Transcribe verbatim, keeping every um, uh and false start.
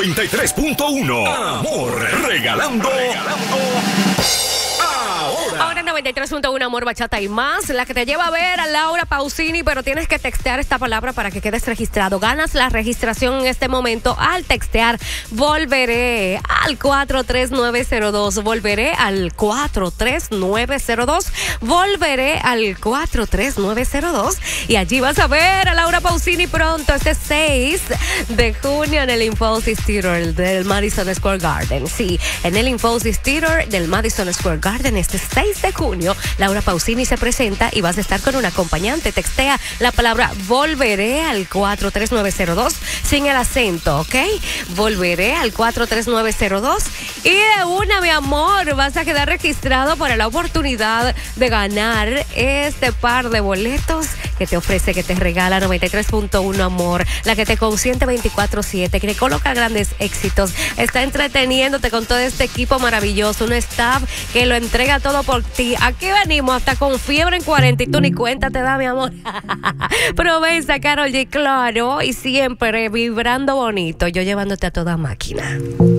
noventa y tres punto uno. Amor, regalando. regalando. Ahora. Ahora noventa y tres punto uno, Amor, Bachata y más. La que te lleva a ver a Laura Pausini, pero tienes que textear esta palabra para que quedes registrado. Ganas la registración en este momento al textear volveré al cuatro tres nueve cero dos. Volveré al cuatro tres nueve cero dos. Volveré al cuatro tres nueve cero dos. Y allí vas a ver a Laura Pausini pronto, este seis de junio en el Infosys Theater del Madison Square Garden. Sí, en el Infosys Theater del Madison Square Garden este seis de junio, Laura Pausini se presenta y vas a estar con un acompañante. Textea la palabra volveré al cuatro tres nueve cero dos sin el acento, ¿ok? Volveré al cuatro tres nueve cero dos y de una, mi amor, vas a quedar registrado para la oportunidad de ganar este par de boletos que te ofrece, que te regala noventa y tres punto uno, Amor, la que te consiente veinticuatro siete, que le coloca grandes éxitos, está entreteniéndote con todo este equipo maravilloso, un staff que lo entrega todo por ti. Aquí venimos hasta con fiebre en cuarenta y tú ni cuenta te da, mi amor. Promesa, Karol G, claro, y siempre vibrando bonito, yo llevándote a toda máquina.